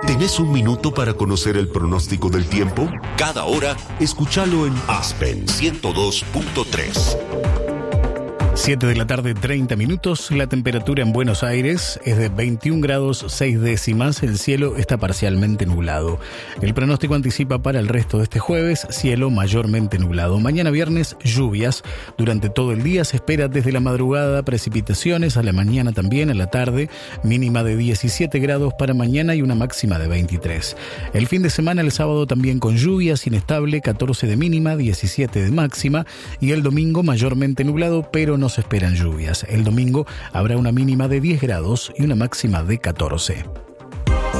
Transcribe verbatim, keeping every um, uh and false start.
¿Tenés un minuto para conocer el pronóstico del tiempo? Cada hora, escúchalo en Aspen ciento dos punto tres. siete de la tarde, treinta minutos. La temperatura en Buenos Aires es de veintiún grados seis décimas. El cielo está parcialmente nublado. El pronóstico anticipa para el resto de este jueves cielo mayormente nublado. Mañana viernes, lluvias. Durante todo el día se espera desde la madrugada precipitaciones, a la mañana también, a la tarde. Mínima de diecisiete grados para mañana y una máxima de veintitrés. El fin de semana, el sábado también con lluvias, inestable, catorce de mínima, diecisiete de máxima. Y el domingo mayormente nublado, pero no se esperan lluvias. El domingo habrá una mínima de diez grados y una máxima de catorce.